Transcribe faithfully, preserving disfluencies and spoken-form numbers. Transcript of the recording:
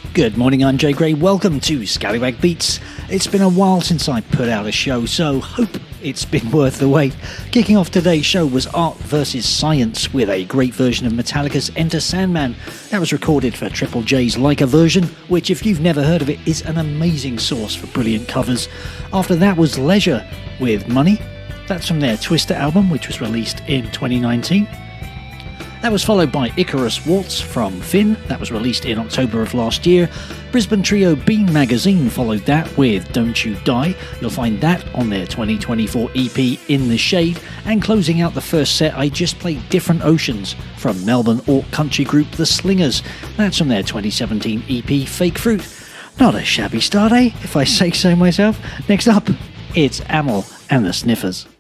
Good morning, I'm Jay Gray. Welcome to Scallywag Beats. It's been a while since I put out a show, so hope it's been worth the wait. Kicking off today's show was Art versus Science with a great version of Metallica's Enter Sandman. That was recorded for Triple J's Leica version, which, if you've never heard of it, is an amazing source for brilliant covers. After that was Leisure with Money. That's from their Twister album, which was released in twenty nineteen. That was followed by Icarus Waltz from Finn. That was released in October of last year. Brisbane trio Bean Magazine followed that with Don't You Die. You'll find that on their twenty twenty-four E P In the Shade. And closing out the first set, I just played Different Oceans from Melbourne alt country group The Slingers. That's from their twenty seventeen E P Fake Fruit. Not a shabby start, eh, if I say so myself. Next up, it's Amyl and the Sniffers.